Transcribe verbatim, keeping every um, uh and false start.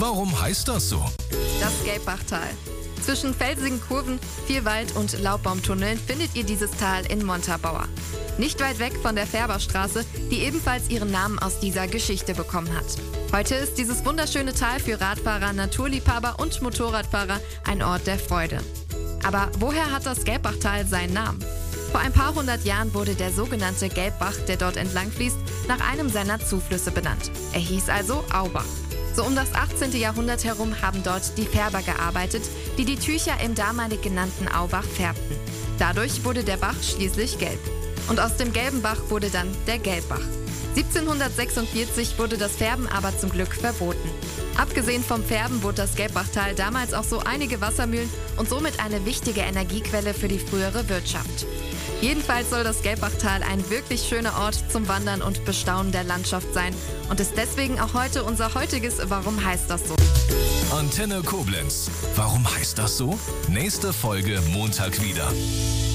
Warum heißt das so? Das Gelbbachtal. Zwischen felsigen Kurven, viel Wald und Laubbaumtunneln findet ihr dieses Tal in Montabaur. Nicht weit weg von der Färberstraße, die ebenfalls ihren Namen aus dieser Geschichte bekommen hat. Heute ist dieses wunderschöne Tal für Radfahrer, Naturliebhaber und Motorradfahrer ein Ort der Freude. Aber woher hat das Gelbbachtal seinen Namen? Vor ein paar hundert Jahren wurde der sogenannte Gelbbach, der dort entlang fließt, nach einem seiner Zuflüsse benannt. Er hieß also Aubach. So um das achtzehnte Jahrhundert herum haben dort die Färber gearbeitet, die die Tücher im damalig genannten Aubach färbten. Dadurch wurde der Bach schließlich gelb. Und aus dem gelben Bach wurde dann der Gelbbach. siebzehnhundertsechsundvierzig wurde das Färben aber zum Glück verboten. Abgesehen vom Färben bot das Gelbbachtal damals auch so einige Wassermühlen und somit eine wichtige Energiequelle für die frühere Wirtschaft. Jedenfalls soll das Gelbbachtal ein wirklich schöner Ort zum Wandern und Bestaunen der Landschaft sein und ist deswegen auch heute unser heutiges Warum heißt das so? Antenne Koblenz. Warum heißt das so? Nächste Folge Montag wieder.